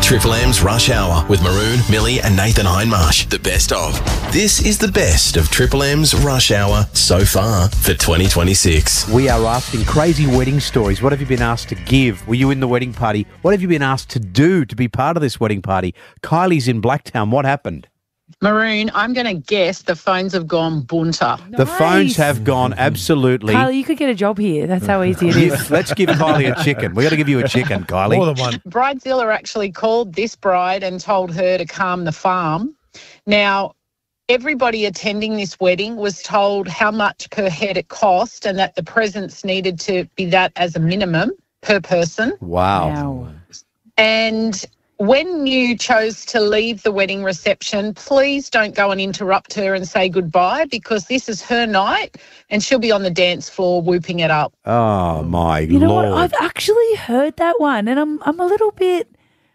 Triple M's Rush Hour with Maroon, Millie and Nathan Hindmarsh. The best of. This is the best of Triple M's Rush Hour so far for 2026. We are asking crazy wedding stories. What have you been asked to give? Were you in the wedding party? What have you been asked to do to be part of this wedding party? Kylie's in Blacktown. What happened? Maroon, I'm going to guess the phones have gone bunter. The phones have gone absolutely... Kylie, you could get a job here. That's how easy it is. Let's give Kylie a chicken. We got to give you a chicken, Kylie. More than one. Bridezilla actually called this bride and told her to calm the farm. Now, everybody attending this wedding was told how much per head it cost and that the presents needed to be that as a minimum per person. Wow. And when you chose to leave the wedding reception, please don't go and interrupt her and say goodbye, because this is her night and she'll be on the dance floor whooping it up. Oh, my Lord. You know what? I've actually heard that one, and I'm a little bit,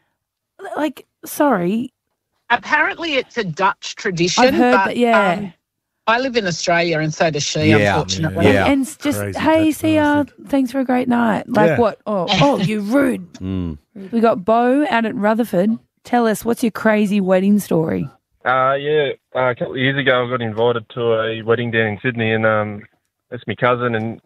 like, sorry. Apparently it's a Dutch tradition. I've heard that, yeah. I live in Australia and so does she, unfortunately. Yeah. And it's just, Crazy. hey, That's see ya, thanks for a great night. Like Yeah. what? Oh, you rude. We got Bo out at Rutherford. Tell us, what's your crazy wedding story? A couple of years ago, I got invited to a wedding down in Sydney, and it's my cousin. And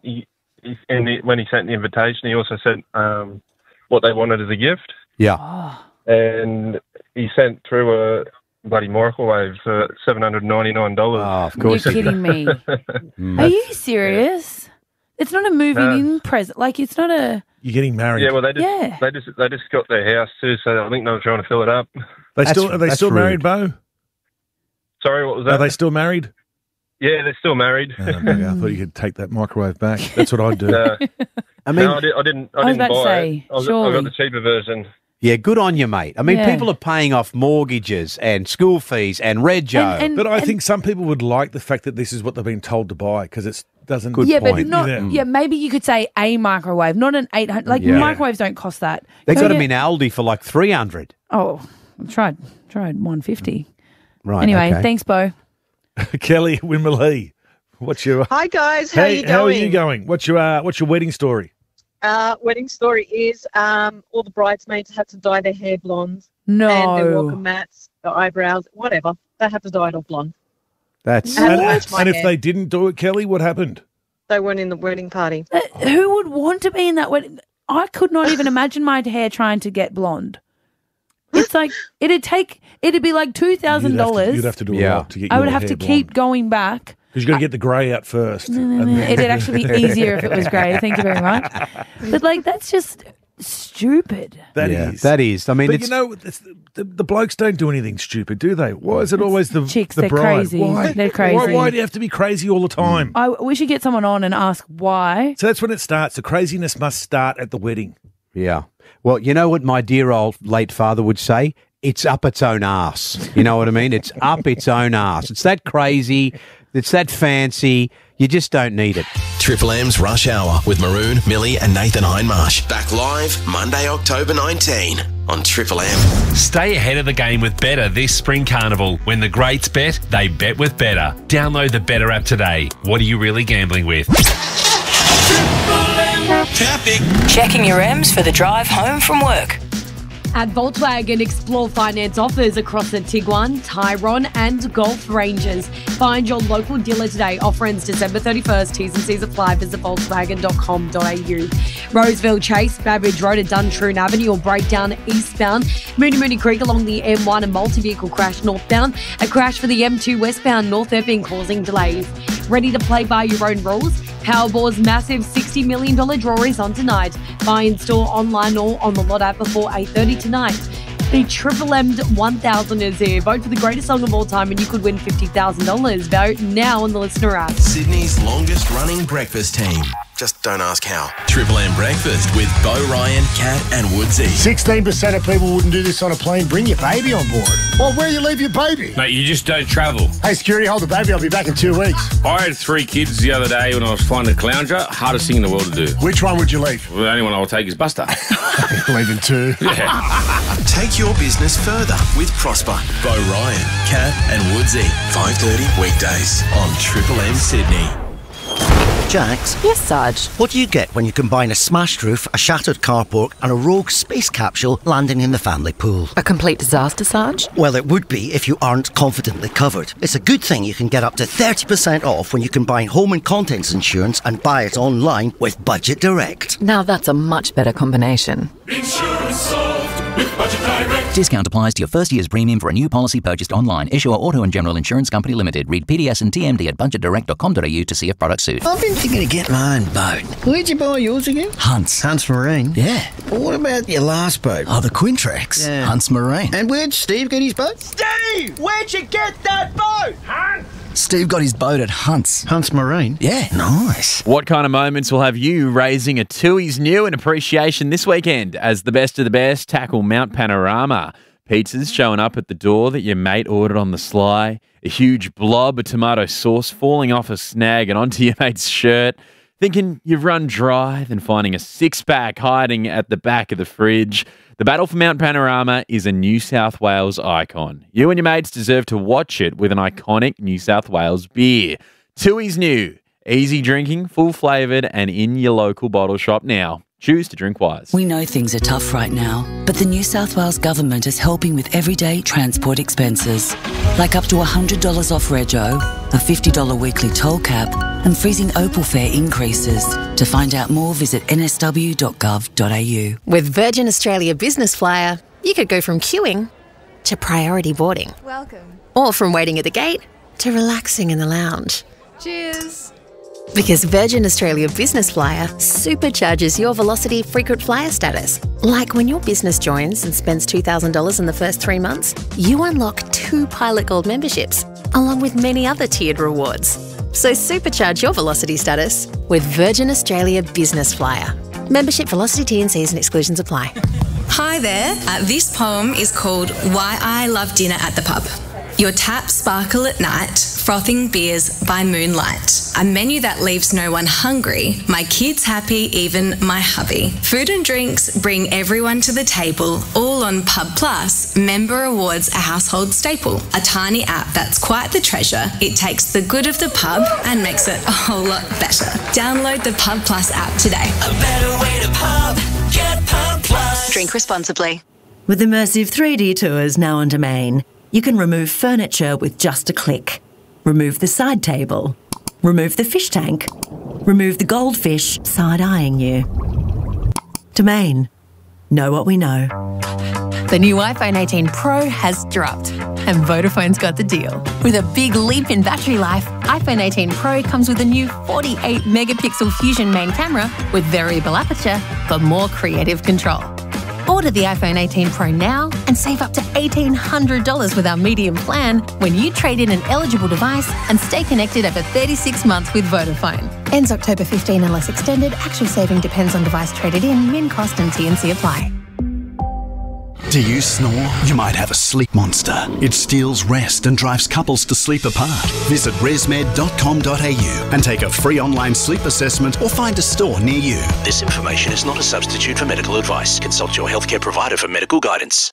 when he sent the invitation, he also sent what they wanted as a gift, Yeah. and he sent through a bloody microwave for $799. Oh, of course. You're kidding me. Are you serious? It's not a moving in present. Like, it's not a... You're getting married. Yeah, well, they Yeah. just got their house too, so I think they were trying to fill it up. Are they still rude. married, Bo? Sorry, what was that? Are they still married? Yeah, they're still married. Oh, bugger, I thought you could take that microwave back. That's what I'd do. I mean, No, I didn't I was buy about to say, it. I surely. got the cheaper version. yeah, good on you, mate. I mean, Yeah. people are paying off mortgages and school fees and rego. And- But I think some people would like the fact that this is what they've been told to buy because it doesn't. Good yeah, point. but not. Yeah. Yeah, maybe you could say a microwave, not an 800. Like, Yeah. microwaves don't cost that. They Go got them get- in Aldi for like 300. Oh, I tried 150. Right. Anyway, okay. thanks, Bo. Kelly Winmalee, what's your? Hi guys, how are you going? How are you going? What's your wedding story? Wedding story is all the bridesmaids had to dye their hair blonde and their welcome No. mats, their eyebrows, whatever. They had to dye it all blonde. That's And- And if they didn't do it, Kelly, what happened? They weren't in the wedding party. Who would want to be in that wedding? I could not even imagine my hair trying to get blonde. It's like it'd be like $2,000. You'd have to do a Yeah. lot to get. I would your have hair to blonde. keep going back. Because you've got to get the grey out first. and then- It'd actually be easier if it was grey. Thank you very much. But like, that's just stupid. That yeah, is. that is. I mean, But it's you know, the blokes don't do anything stupid, do they? Why is it always the Chicks, the they're bride? crazy. Why? They're crazy. Why do you have to be crazy all the time? We should get someone on and ask why. So that's when it starts. The craziness must start at the wedding. yeah. Well, you know what my dear old late father would say? It's up its own arse. You know what I mean? It's up its own arse. It's that crazy. It's that fancy. You just don't need it. Triple M's Rush Hour with Maroon, Millie and Nathan Hindmarsh. Back live Monday, October 19 on Triple M. Stay ahead of the game with Better this spring carnival. When the greats bet, they bet with Better. Download the Better app today. What are you really gambling with? Traffic. Checking your M's for the drive home from work. At Volkswagen, explore finance offers across the Tiguan, Tyrone and Golf ranges. Find your local dealer today. Offer ends December 31st. T's and C's apply. Visit Volkswagen.com.au. Roseville Chase, Babbage Road at Duntroon Avenue or breakdown eastbound. Mooney Creek along the M1, a multi-vehicle crash northbound. A crash for the M2 westbound North Epping causing delays. Ready to play by your own rules? Powerball's massive $60 million draw is on tonight. Buy in store, online or on the Lot app before 8:30 tonight. The Triple M 1000 is here. Vote for the greatest song of all time and you could win $50,000. Vote now on the Listener app. Sydney's longest running breakfast team. Just don't ask how. Triple M Breakfast with Bo Ryan, Kat and Woodsy. 16% of people wouldn't do this on a plane. Bring your baby on board. Well, where you leave your baby? Mate, you just don't travel. Hey, security, hold the baby. I'll be back in 2 weeks. I had 3 kids the other day when I was flying to Caloundra. Hardest thing in the world to do. Which one would you leave? Well, the only one I'll take is Buster. Leaving 2. Yeah. Take your business further with Prosper. Bo Ryan, Kat and Woodsy. 5:30 weekdays on Triple M Sydney. Jax? Yes, Sarge. What do you get when you combine a smashed roof, a shattered carport and a rogue space capsule landing in the family pool? A complete disaster, Sarge? Well, it would be if you aren't confidently covered. It's a good thing you can get up to 30% off when you combine home and contents insurance and buy it online with Budget Direct. Now that's a much better combination. Insurance solved with Budget Direct. Discount applies to your first year's premium for a new policy purchased online. Issuer Auto and General Insurance Company Limited. Read PDS and TMD at budgetdirect.com.au to see if products suit. I've been thinking of getting my own boat. Where'd you buy yours again? Hunts Marine? Yeah. Well, what about your last boat? Oh, the Quintrex. Yeah. Hunts Marine. And where'd Steve get his boat? Steve, where'd you get that boat? Hunt. Steve got his boat at Hunts Marine? Yeah. Nice. What kind of moments will have you raising a Tooheys New in appreciation this weekend as the best of the best tackle Mount Panorama? Pizzas showing up at the door that your mate ordered on the sly, a huge blob of tomato sauce falling off a snag and onto your mate's shirt, thinking you've run dry, then finding a six-pack hiding at the back of the fridge. The battle for Mount Panorama is a New South Wales icon. You and your mates deserve to watch it with an iconic New South Wales beer. Tooheys New. Easy drinking, full flavoured, and in your local bottle shop now. Choose to drink wise. We know things are tough right now, but the New South Wales Government is helping with everyday transport expenses. Like up to $100 off rego, a $50 weekly toll cap, and freezing Opal fare increases. To find out more, visit nsw.gov.au. With Virgin Australia Business Flyer, you could go from queuing to priority boarding. Welcome. Or from waiting at the gate to relaxing in the lounge. Cheers. Because Virgin Australia Business Flyer supercharges your Velocity frequent flyer status. Like when your business joins and spends $2,000 in the first 3 months, you unlock 2 Pilot Gold memberships, along with many other tiered rewards. So supercharge your Velocity status with Virgin Australia Business Flyer. Membership, Velocity, T&Cs and exclusions apply. Hi there. This poem is called Why I Love Dinner at the Pub. Your taps sparkle at night, frothing beers by moonlight. A menu that leaves no one hungry, my kids happy, even my hubby. Food and drinks bring everyone to the table, all on Pub Plus. Member Awards a household staple. A tiny app that's quite the treasure. It takes the good of the pub and makes it a whole lot better. Download the Pub Plus app today. A better way to pub. Get Pub Plus. Drink responsibly. With immersive 3D tours now on Domain, you can remove furniture with just a click. Remove the side table. Remove the fish tank. Remove the goldfish side-eyeing you. Domain. Know what we know. The new iPhone 18 Pro has dropped, and Vodafone's got the deal. With a big leap in battery life, iPhone 18 Pro comes with a new 48-megapixel Fusion main camera with variable aperture for more creative control. Order the iPhone 18 Pro now and save up to $1,800 with our medium plan when you trade in an eligible device and stay connected over 36 months with Vodafone. Ends October 15 unless extended. Actual saving depends on device traded in. Min cost and T&C apply. Do you snore? You might have a sleep monster. It steals rest and drives couples to sleep apart. Visit resmed.com.au and take a free online sleep assessment or find a store near you. This information is not a substitute for medical advice. Consult your healthcare provider for medical guidance.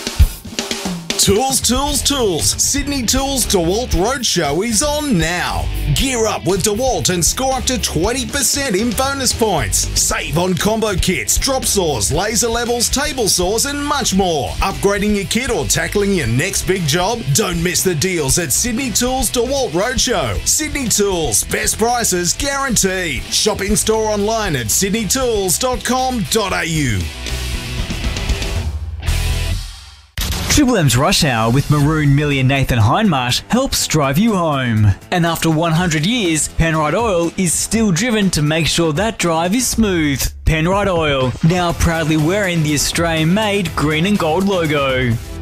Tools, tools, tools. Sydney Tools DeWalt Roadshow is on now. Gear up with DeWalt and score up to 20% in bonus points. Save on combo kits, drop saws, laser levels, table saws and much more. Upgrading your kit or tackling your next big job? Don't miss the deals at Sydney Tools DeWalt Roadshow. Sydney Tools, best prices guaranteed. Shop in store online at sydneytools.com.au. Triple M's Rush Hour with Maroon, Millie and Nathan Hindmarsh helps drive you home. And after 100 years, Penrite Oil is still driven to make sure that drive is smooth. Penrite Oil, now proudly wearing the Australian-made green and gold logo.